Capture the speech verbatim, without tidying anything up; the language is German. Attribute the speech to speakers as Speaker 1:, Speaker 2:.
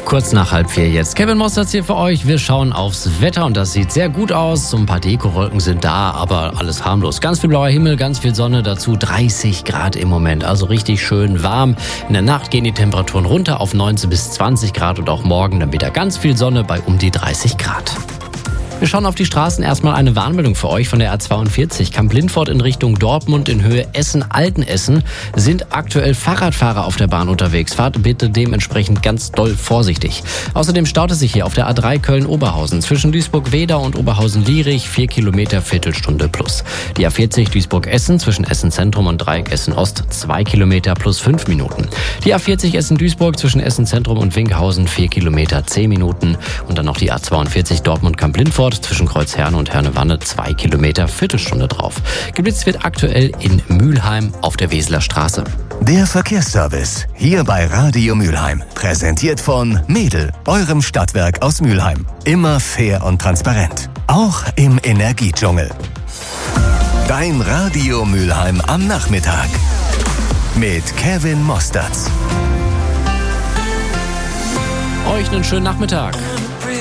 Speaker 1: Kurz nach halb vier jetzt. Kevin Mostert hier für euch. Wir schauen aufs Wetter und das sieht sehr gut aus. So ein paar Dekowolken sind da, aber alles harmlos. Ganz viel blauer Himmel, ganz viel Sonne, dazu dreißig Grad im Moment. Also richtig schön warm. In der Nacht gehen die Temperaturen runter auf neunzehn bis zwanzig Grad und auch morgen dann wieder ganz viel Sonne bei um die dreißig Grad. Wir schauen auf die Straßen. Erstmal eine Warnmeldung für euch von der A zweiundvierzig. Kamp-Lindfort in Richtung Dortmund in Höhe Essen-Altenessen sind aktuell Fahrradfahrer auf der Bahn unterwegs. Fahrt bitte dementsprechend ganz doll vorsichtig. Außerdem staut es sich hier auf der A drei Köln-Oberhausen zwischen Duisburg-Wedau und Oberhausen-Lierich. Vier Kilometer, Viertelstunde plus. Die A vierzig Duisburg-Essen zwischen Essen-Zentrum und Dreieck Essen-Ost. Zwei Kilometer plus fünf Minuten. Die A vierzig Essen-Duisburg zwischen Essen-Zentrum und Winkhausen. Vier Kilometer, zehn Minuten. Und dann noch die A zweiundvierzig Dortmund-Kamp-Lindfort zwischen Kreuzherne und Herne-Wanne, zwei Kilometer, Viertelstunde drauf. Geblitzt wird aktuell in Mülheim auf der Weseler Straße.
Speaker 2: Der Verkehrsservice, hier bei Radio Mülheim. Präsentiert von Mädel, eurem Stadtwerk aus Mülheim. Immer fair und transparent. Auch im Energiedschungel. Dein Radio Mülheim am Nachmittag. Mit Kevin Mostert.
Speaker 1: Euch einen schönen Nachmittag.